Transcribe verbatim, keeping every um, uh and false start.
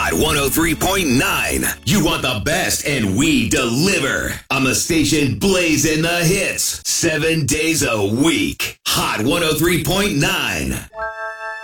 Hot one oh three point nine. You want the best, and we deliver. On the station blazing the hits seven days a week. Hot one oh three point nine.